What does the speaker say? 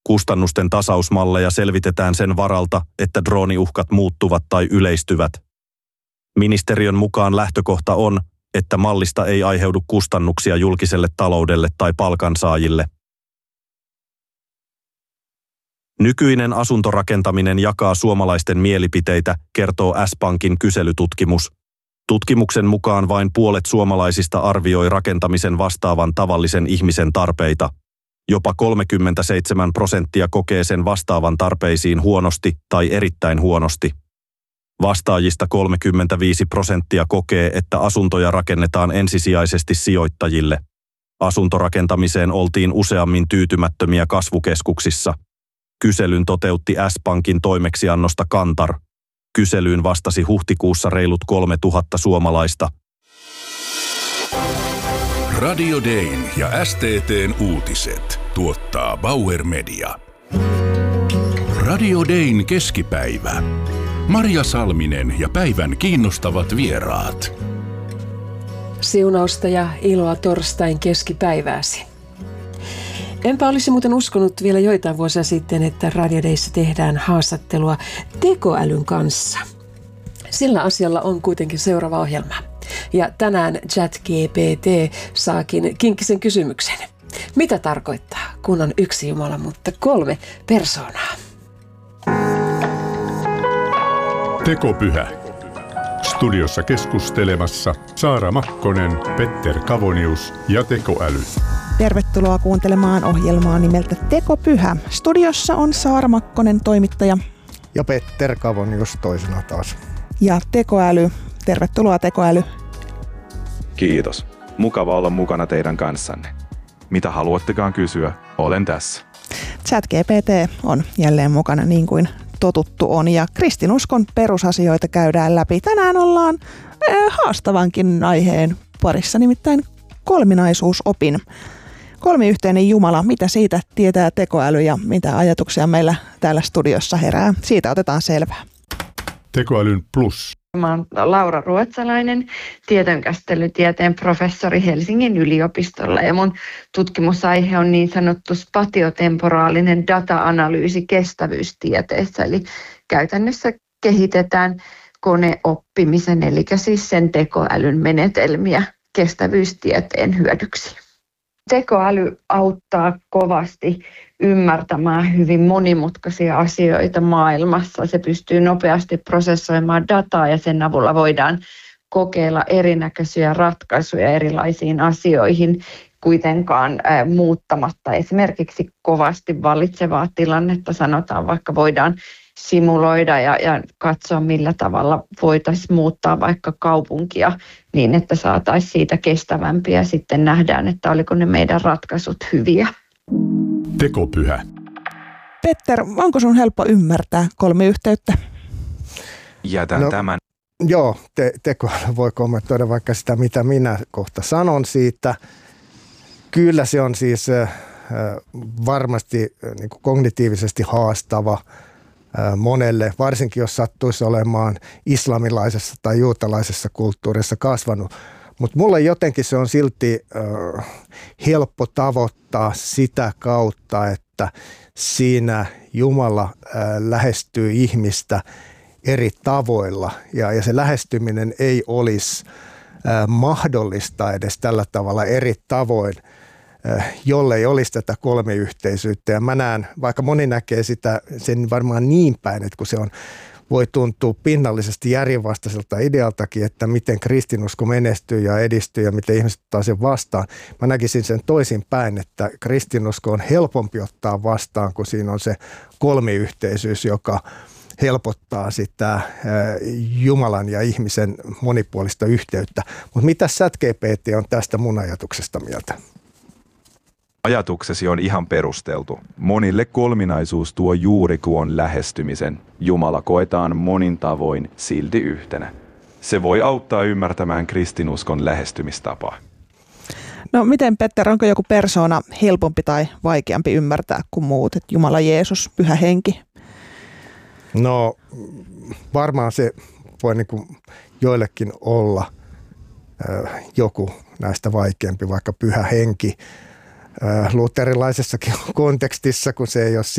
Kustannusten tasausmalleja selvitetään sen varalta, että drooniuhkat muuttuvat tai yleistyvät. Ministeriön mukaan lähtökohta on, että mallista ei aiheudu kustannuksia julkiselle taloudelle tai palkansaajille. Nykyinen asuntorakentaminen jakaa suomalaisten mielipiteitä, kertoo S-Pankin kyselytutkimus. Tutkimuksen mukaan vain puolet suomalaisista arvioi rakentamisen vastaavan tavallisen ihmisen tarpeita. Jopa 37% kokee sen vastaavan tarpeisiin huonosti tai erittäin huonosti. Vastaajista 35% kokee, että asuntoja rakennetaan ensisijaisesti sijoittajille. Asuntorakentamiseen oltiin useammin tyytymättömiä kasvukeskuksissa. Kyselyn toteutti S-Pankin toimeksiannosta Kantar. Kyselyyn vastasi huhtikuussa reilut 3000 suomalaista. Radio Dayn ja STT:n uutiset tuottaa Bauer Media. Radio Dayn keskipäivä. Marja Salminen ja päivän kiinnostavat vieraat. Siunausta ja iloa torstain keskipäivääsi. Enpä olisi muuten uskonut vielä joitain vuosia sitten, että Radio Dayssä tehdään haastattelua tekoälyn kanssa. Sillä asialla on kuitenkin seuraava ohjelma. Ja tänään ChatGPT saakin kinkkisen kysymyksen. Mitä tarkoittaa, kun on yksi Jumala, mutta 3 persoonaa? Tekopyhä. Studiossa keskustelemassa Saara Makkonen, Petter Kavonius ja tekoäly. Tervetuloa kuuntelemaan ohjelmaa nimeltä Tekopyhä. Studiossa on Saara Makkonen, toimittaja. Ja Petter Kavonius toisena taas. Ja tekoäly. Tervetuloa tekoäly. Kiitos. Mukava olla mukana teidän kanssanne. Mitä haluattekaan kysyä, olen tässä. ChatGPT on jälleen mukana niin kuin totuttu on ja kristinuskon perusasioita käydään läpi. Tänään ollaan haastavankin aiheen parissa, nimittäin kolminaisuusopin. Kolmiyhteinen Jumala, mitä siitä tietää tekoäly ja mitä ajatuksia meillä täällä studiossa herää? Siitä otetaan selvää. Tekoälyn plus. Mä oon Laura Ruotsalainen, tietojenkäsittelytieteen professori Helsingin yliopistolla ja mun tutkimusaihe on niin sanottu spatiotemporaalinen data-analyysi kestävyystieteessä. Eli käytännössä kehitetään koneoppimisen, eli siis sen tekoälyn menetelmiä kestävyystieteen hyödyksi. Tekoäly auttaa kovasti ymmärtämään hyvin monimutkaisia asioita maailmassa. Se pystyy nopeasti prosessoimaan dataa ja sen avulla voidaan kokeilla erinäköisiä ratkaisuja erilaisiin asioihin, kuitenkaan muuttamatta esimerkiksi kovasti vallitsevaa tilannetta. Sanotaan vaikka voidaan simuloida ja katsoa, millä tavalla voitaisiin muuttaa vaikka kaupunkia niin, että saataisiin siitä kestävämpiä ja sitten nähdään, että oliko ne meidän ratkaisut hyviä. Tekopyhä. Petter, onko sun helppo ymmärtää kolmiyhteyttä? Jätän tämän. Joo, tekoäly voi kommentoida vaikka sitä, mitä minä kohta sanon siitä. Kyllä se on siis varmasti niin kuin kognitiivisesti haastava monelle, varsinkin jos sattuisi olemaan islamilaisessa tai juutalaisessa kulttuurissa kasvanut. Mutta mulle jotenkin se on silti helppo tavoittaa sitä kautta, että siinä Jumala lähestyy ihmistä eri tavoilla ja se lähestyminen ei olisi mahdollista edes tällä tavalla eri tavoin, jollei olisi tätä kolmiyhteisyyttä. Ja mä näen, vaikka moni näkee sitä sen varmaan niin päin, että kun se on, voi tuntua pinnallisesti järjenvastaiselta idealtakin, että miten kristinusko menestyy ja edistyy ja miten ihmiset ottaa sen vastaan. Mä näkisin sen toisin päin, että kristinusko on helpompi ottaa vastaan, kun siinä on se kolmiyhteisyys, joka helpottaa sitä Jumalan ja ihmisen monipuolista yhteyttä. Mutta mitä ChatGPT on tästä mun ajatuksesta mieltä? Ajatuksesi on ihan perusteltu. Monille kolminaisuus tuo juuri tuon lähestymisen. Jumala koetaan monin tavoin silti yhtenä. Se voi auttaa ymmärtämään kristinuskon lähestymistapaa. No miten Petter, onko joku persoona helpompi tai vaikeampi ymmärtää kuin muut? Että Jumala, Jeesus, Pyhä Henki? No varmaan se voi niin kuin joillekin olla joku näistä vaikeampi, vaikka Pyhä Henki luterilaisessakin kontekstissa, kun se ei ole